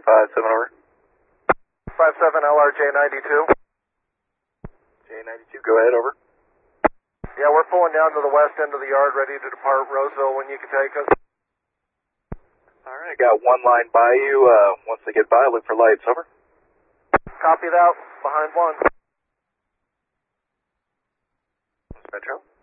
57 over. 57 LRJ92. J92, go ahead, over. Yeah, we're pulling down to the west end of the yard, ready to depart Roseville when you can take us. Alright, got one line by you. Once they get by, look for lights, over. Copy that, behind one. Metro.